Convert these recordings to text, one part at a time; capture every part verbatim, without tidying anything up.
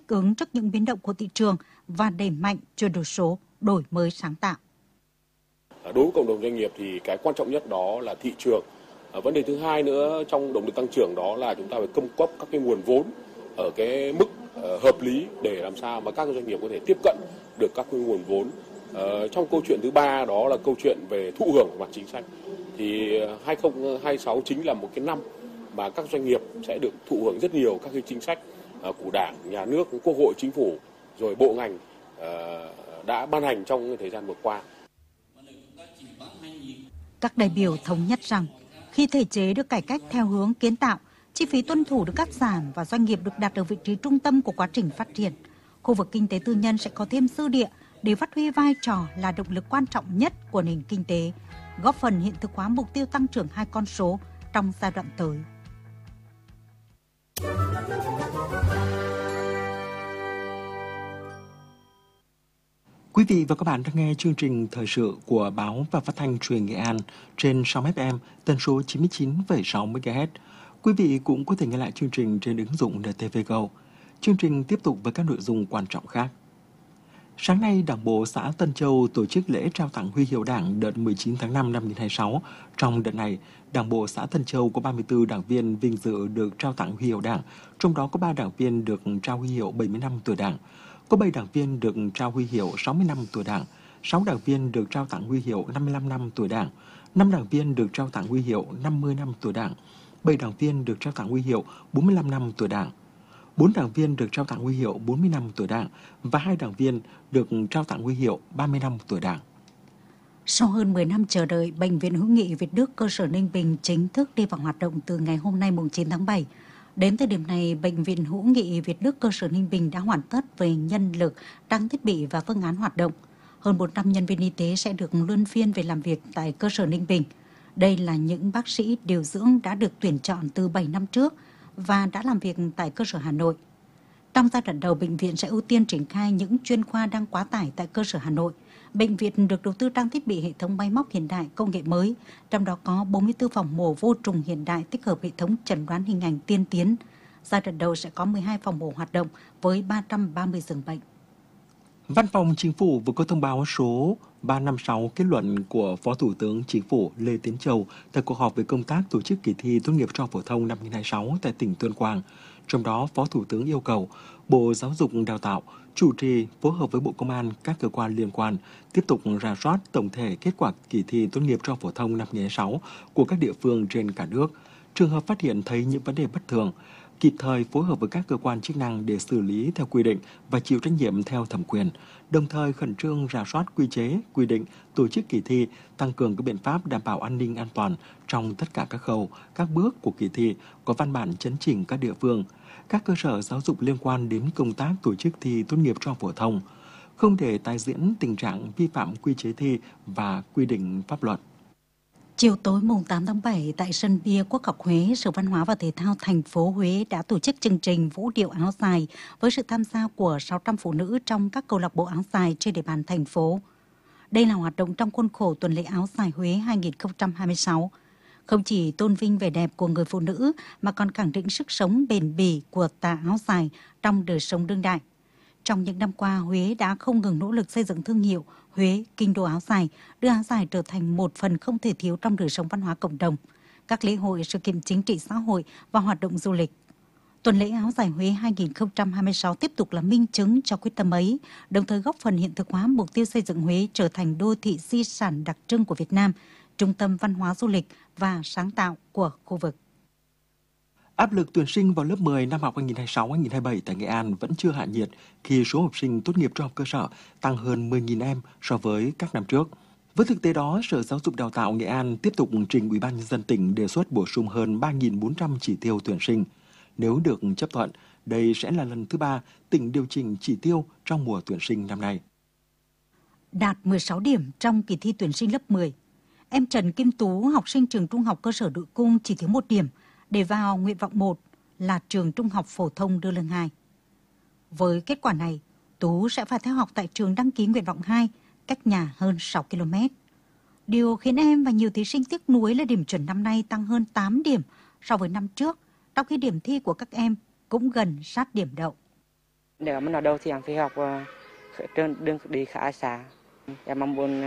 thích ứng trước những biến động của thị trường và đẩy mạnh chuyển đổi số, đổi mới sáng tạo. Đối với cộng đồng doanh nghiệp thì cái quan trọng nhất đó là thị trường. Vấn đề thứ hai nữa trong động lực tăng trưởng đó là chúng ta phải cung cấp các cái nguồn vốn ở cái mức hợp lý để làm sao mà các doanh nghiệp có thể tiếp cận được các cái nguồn vốn. Ờ, trong câu chuyện thứ ba đó là câu chuyện về thụ hưởng mặt chính sách. Thì hai không hai sáu chính là một cái năm mà các doanh nghiệp sẽ được thụ hưởng rất nhiều các cái chính sách của Đảng, Nhà nước, Quốc hội, Chính phủ rồi bộ ngành uh, đã ban hành trong thời gian vừa qua. Các đại biểu thống nhất rằng khi thể chế được cải cách theo hướng kiến tạo, chi phí tuân thủ được cắt giảm và doanh nghiệp được đặt ở vị trí trung tâm của quá trình phát triển, khu vực kinh tế tư nhân sẽ có thêm dư địa để phát huy vai trò là động lực quan trọng nhất của nền kinh tế, góp phần hiện thực hóa mục tiêu tăng trưởng hai con số trong giai đoạn tới. Quý vị và các bạn đang nghe chương trình thời sự của Báo và Phát thanh Truyền Nghệ An trên sóng ép em tần số chín mươi chín phẩy sáu mê ga héc. Quý vị cũng có thể nghe lại chương trình trên ứng dụng en tê vê Go. Chương trình tiếp tục với các nội dung quan trọng khác. Sáng nay, Đảng bộ xã Tân Châu tổ chức lễ trao tặng huy hiệu Đảng đợt mười chín tháng năm năm hai nghìn không trăm hai mươi sáu. Trong đợt này, Đảng bộ xã Tân Châu có ba mươi tư đảng viên vinh dự được trao tặng huy hiệu Đảng, trong đó có ba đảng viên được trao huy hiệu bảy mươi năm tuổi Đảng. Có bảy đảng viên được trao huy hiệu sáu mươi năm tuổi Đảng, sáu đảng viên được trao tặng huy hiệu năm mươi lăm năm tuổi Đảng, năm đảng viên được trao tặng huy hiệu năm mươi năm tuổi Đảng, bảy đảng viên được trao tặng huy hiệu bốn mươi lăm năm tuổi Đảng, bốn đảng viên được trao tặng huy hiệu bốn mươi năm tuổi Đảng và hai đảng viên được trao tặng huy hiệu ba mươi năm tuổi Đảng. Sau hơn mười năm chờ đợi, Bệnh viện Hữu nghị Việt Đức cơ sở Ninh Bình chính thức đi vào hoạt động từ ngày hôm nay mùng chín tháng bảy. Đến thời điểm này, Bệnh viện Hữu nghị Việt Đức cơ sở Ninh Bình đã hoàn tất về nhân lực, trang thiết bị và phương án hoạt động. Hơn một trăm nhân viên y tế sẽ được luân phiên về làm việc tại cơ sở Ninh Bình. Đây là những bác sĩ điều dưỡng đã được tuyển chọn từ bảy năm trước và đã làm việc tại cơ sở Hà Nội. Trong giai đoạn đầu, bệnh viện sẽ ưu tiên triển khai những chuyên khoa đang quá tải tại cơ sở Hà Nội. Bệnh viện được đầu tư trang thiết bị hệ thống máy móc hiện đại công nghệ mới, trong đó có bốn mươi tư phòng mổ vô trùng hiện đại tích hợp hệ thống chẩn đoán hình ảnh tiên tiến. Giai đoạn đầu sẽ có mười hai phòng mổ hoạt động với ba trăm ba mươi giường bệnh. Văn phòng Chính phủ vừa có thông báo số ba trăm năm mươi sáu kết luận của Phó Thủ tướng Chính phủ Lê Tiến Châu tại cuộc họp về công tác tổ chức kỳ thi tốt nghiệp trung học phổ thông năm hai nghìn không trăm hai mươi sáu tại tỉnh Tuyên Quang. Trong đó, Phó Thủ tướng yêu cầu Bộ Giáo dục Đào tạo chủ trì phối hợp với Bộ Công an, các cơ quan liên quan tiếp tục rà soát tổng thể kết quả kỳ thi tốt nghiệp trung học phổ thông năm hai nghìn không trăm hai mươi sáu của các địa phương trên cả nước. Trường hợp phát hiện thấy những vấn đề bất thường, kịp thời phối hợp với các cơ quan chức năng để xử lý theo quy định và chịu trách nhiệm theo thẩm quyền, đồng thời khẩn trương rà soát quy chế, quy định tổ chức kỳ thi, tăng cường các biện pháp đảm bảo an ninh an toàn trong tất cả các khâu, các bước của kỳ thi, có văn bản chấn chỉnh các địa phương, các cơ sở giáo dục liên quan đến công tác tổ chức thi tốt nghiệp trung học phổ thông, không để tái diễn tình trạng vi phạm quy chế thi và quy định pháp luật. Chiều tối mùng tám tháng bảy tại sân bia Quốc học Huế, Sở Văn hóa và Thể thao thành phố Huế đã tổ chức chương trình vũ điệu áo dài với sự tham gia của sáu trăm phụ nữ trong các câu lạc bộ áo dài trên địa bàn thành phố. Đây là hoạt động trong khuôn khổ tuần lễ áo dài Huế hai nghìn không trăm hai mươi sáu. Không chỉ tôn vinh vẻ đẹp của người phụ nữ mà còn khẳng định sức sống bền bỉ của tà áo dài trong đời sống đương đại. Trong những năm qua, Huế đã không ngừng nỗ lực xây dựng thương hiệu Huế kinh đô áo dài, đưa áo dài trở thành một phần không thể thiếu trong đời sống văn hóa cộng đồng, các lễ hội, sự kiện chính trị xã hội và hoạt động du lịch. Tuần lễ áo dài Huế hai nghìn không trăm hai mươi sáu tiếp tục là minh chứng cho quyết tâm ấy, đồng thời góp phần hiện thực hóa mục tiêu xây dựng Huế trở thành đô thị di sản đặc trưng của Việt Nam, trung tâm văn hóa du lịch và sáng tạo của khu vực. Áp lực tuyển sinh vào lớp mười năm học hai nghìn không trăm hai mươi sáu hai nghìn không trăm hai mươi bảy tại Nghệ An vẫn chưa hạ nhiệt khi số học sinh tốt nghiệp trung học cơ sở tăng hơn mười nghìn em so với các năm trước. Với thực tế đó, Sở Giáo dục Đào tạo Nghệ An tiếp tục trình Ủy ban nhân dân tỉnh đề xuất bổ sung hơn ba nghìn bốn trăm chỉ tiêu tuyển sinh. Nếu được chấp thuận, đây sẽ là lần thứ ba tỉnh điều chỉnh chỉ tiêu trong mùa tuyển sinh năm nay. Đạt mười sáu điểm trong kỳ thi tuyển sinh lớp mười, em Trần Kim Tú, học sinh trường Trung học cơ sở Đội Cung chỉ thiếu một điểm để vào nguyện vọng một là trường Trung học phổ thông Đô Lương hai. Với kết quả này, Tú sẽ phải theo học tại trường đăng ký nguyện vọng hai, cách nhà hơn sáu ki lô mét. Điều khiến em và nhiều thí sinh tiếc nuối là điểm chuẩn năm nay tăng hơn tám điểm so với năm trước, trong khi điểm thi của các em cũng gần sát điểm đậu. Nếu mà nó đâu thì em phải học trên đường đi khá xa. Em mong muốn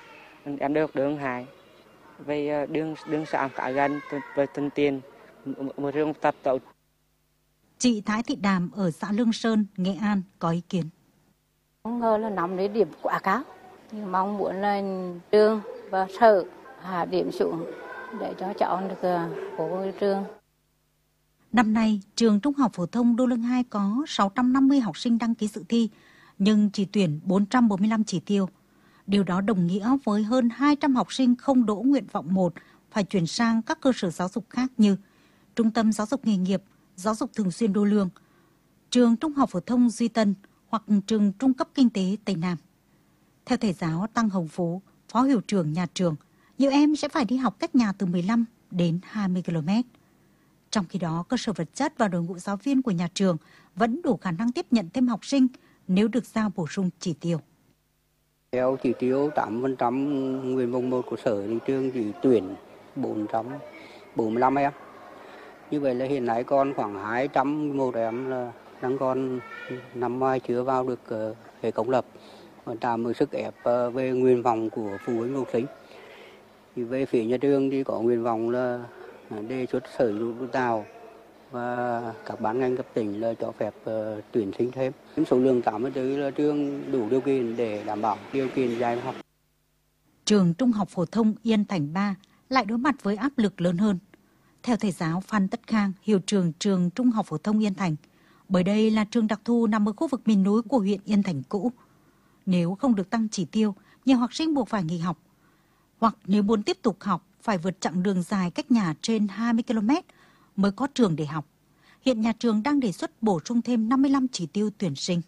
em được đường hải về đường đường xã khá gần với thuận tiện một trường tập tốt. Chị Thái Thị Đàm ở xã Lương Sơn, Nghệ An có ý kiến. Không ngờ là năm đấy điểm quá cao, nhưng mong muốn là trường và sở hạ điểm xuống để cho chọn được của trường. Năm nay, trường Trung học phổ thông Đô Lương hai có sáu trăm năm mươi học sinh đăng ký dự thi, nhưng chỉ tuyển bốn trăm bốn mươi lăm chỉ tiêu. Điều đó đồng nghĩa với hơn hai trăm học sinh không đỗ nguyện vọng một phải chuyển sang các cơ sở giáo dục khác như Trung tâm Giáo dục Nghề nghiệp, Giáo dục Thường xuyên Đô Lương, Trường Trung học phổ thông Duy Tân hoặc Trường Trung cấp Kinh tế Tây Nam. Theo thầy giáo Tăng Hồng Phú, Phó hiệu trưởng nhà trường, nhiều em sẽ phải đi học cách nhà từ mười lăm đến hai mươi ki lô mét. Trong khi đó, cơ sở vật chất và đội ngũ giáo viên của nhà trường vẫn đủ khả năng tiếp nhận thêm học sinh nếu được giao bổ sung chỉ tiêu. Theo chỉ tiêu tám phần trăm nguyện vọng một của sở thì trường chỉ tuyển bốn trăm bốn mươi lăm em. Như vậy là hiện nay còn khoảng hai trăm mười một em là đang còn năm mai chưa vào được uh, hệ công lập, và tạo một sức ép uh, về nguyện vọng của phụ huynh học sinh. Thì về phía nhà trường thì có nguyện vọng là đề xuất sở giáo dục đào tạo và các ban ngành cấp tỉnh là cho phép uh, tuyển sinh thêm. Số lượng tám mươi tư là trường đủ điều kiện để đảm bảo điều kiện dạy học. Trường Trung học phổ thông Yên Thành ba lại đối mặt với áp lực lớn hơn. Theo thầy giáo Phan Tất Khang, hiệu trưởng trường Trung học phổ thông Yên Thành, bởi đây là trường đặc thù nằm ở khu vực miền núi của huyện Yên Thành cũ. Nếu không được tăng chỉ tiêu, nhiều học sinh buộc phải nghỉ học. Hoặc nếu muốn tiếp tục học, phải vượt chặng đường dài cách nhà trên hai mươi ki lô mét mới có trường để học. Hiện nhà trường đang đề xuất bổ sung thêm năm mươi lăm chỉ tiêu tuyển sinh.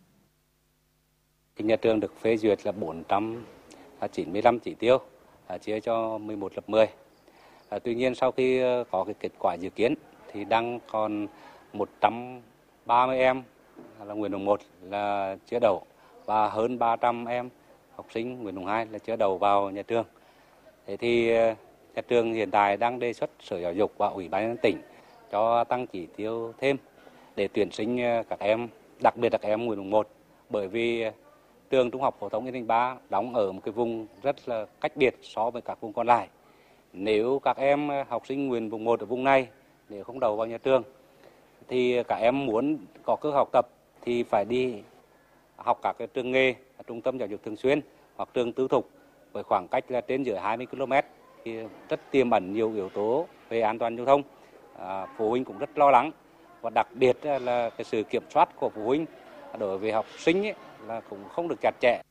Nhà trường được phê duyệt là bốn trăm chín mươi lăm chỉ tiêu, chia cho mười một lớp mười. À, tuy nhiên sau khi có cái kết quả dự kiến thì đang còn một trăm ba mươi em là nguyện vọng một là chưa đậu và hơn ba trăm em học sinh nguyện vọng hai là chưa đậu vào nhà trường. Thế thì nhà trường hiện tại đang đề xuất Sở Giáo dục và Ủy ban nhân dân tỉnh cho tăng chỉ tiêu thêm để tuyển sinh các em, đặc biệt là các em nguyện vọng một, bởi vì trường Trung học phổ thông Yên Thành ba đóng ở một cái vùng rất là cách biệt so với các vùng còn lại. Nếu các em học sinh nguyện vọng một ở vùng này nếu không đậu vào nhà trường thì các em muốn có cơ hội học tập thì phải đi học các cái trường nghề, trung tâm giáo dục thường xuyên hoặc trường tư thục với khoảng cách là trên dưới hai mươi ki lô mét, thì rất tiềm ẩn nhiều yếu tố về an toàn giao thông. À, phụ huynh cũng rất lo lắng, và đặc biệt là cái sự kiểm soát của phụ huynh đối với học sinh ấy, là cũng không được chặt chẽ.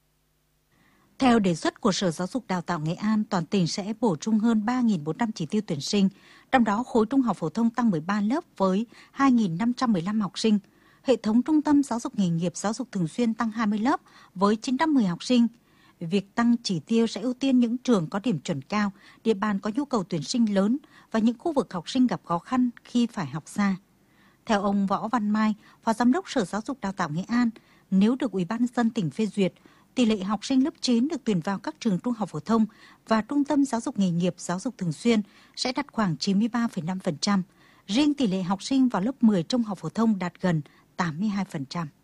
Theo đề xuất của Sở Giáo dục Đào tạo Nghệ An, toàn tỉnh sẽ bổ sung hơn ba nghìn bốn trăm chỉ tiêu tuyển sinh, trong đó khối trung học phổ thông tăng mười ba lớp với hai nghìn năm trăm mười lăm học sinh. Hệ thống trung tâm giáo dục nghề nghiệp, giáo dục thường xuyên tăng hai mươi lớp với chín trăm mười học sinh. Việc tăng chỉ tiêu sẽ ưu tiên những trường có điểm chuẩn cao, địa bàn có nhu cầu tuyển sinh lớn và những khu vực học sinh gặp khó khăn khi phải học xa. Theo ông Võ Văn Mai, Phó Giám đốc Sở Giáo dục Đào tạo Nghệ An, nếu được Ủy ban nhân dân tỉnh phê duyệt, tỷ lệ học sinh lớp chín được tuyển vào các trường trung học phổ thông và trung tâm giáo dục nghề nghiệp, giáo dục thường xuyên sẽ đạt khoảng chín mươi ba phẩy năm phần trăm. Riêng tỷ lệ học sinh vào lớp mười trung học phổ thông đạt gần tám mươi hai phần trăm.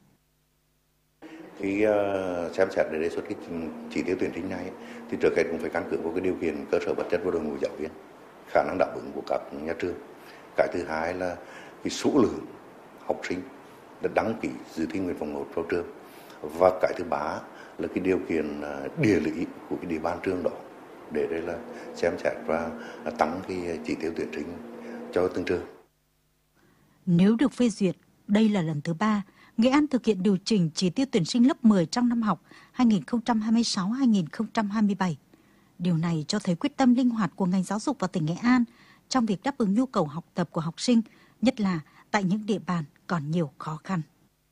Khi uh, xem xét để đề xuất cái chỉ tiêu tuyển sinh này thì trước hết cũng phải căn cứ vào cái điều kiện cơ sở vật chất và đội ngũ giáo viên, khả năng đáp ứng của các nhà trường. Cái thứ hai là cái số lượng học sinh đã đăng ký dự thi nguyện vọng một vào trường, và cái thứ ba là cái điều kiện địa lý của cái địa bàn trường đó, để đây là xem xét và tăng cái chỉ tiêu tuyển sinh cho từng trường. Nếu được phê duyệt, đây là lần thứ ba Nghệ An thực hiện điều chỉnh chỉ tiêu tuyển sinh lớp mười trong năm học hai nghìn không trăm hai mươi sáu hai nghìn không trăm hai mươi bảy. Điều này cho thấy quyết tâm linh hoạt của ngành giáo dục và tỉnh Nghệ An trong việc đáp ứng nhu cầu học tập của học sinh, nhất là tại những địa bàn còn nhiều khó khăn.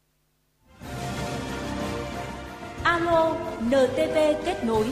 Alo en tê vê kết nối.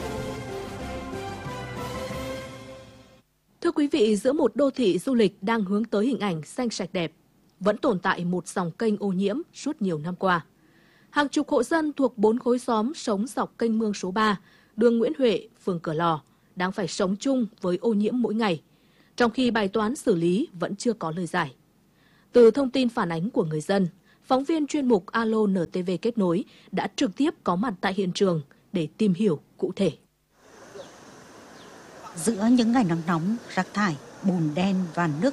Thưa quý vị, giữa một đô thị du lịch đang hướng tới hình ảnh xanh sạch đẹp, vẫn tồn tại một dòng kênh ô nhiễm suốt nhiều năm qua. Hàng chục hộ dân thuộc bốn khối xóm sống dọc kênh mương số ba, đường Nguyễn Huệ, phường Cửa Lò, đang phải sống chung với ô nhiễm mỗi ngày, trong khi bài toán xử lý vẫn chưa có lời giải. Từ thông tin phản ánh của người dân, phóng viên chuyên mục Alo en tê vê kết nối đã trực tiếp có mặt tại hiện trường để tìm hiểu cụ thể. Giữa những ngày nắng nóng, rác thải, bùn đen và nước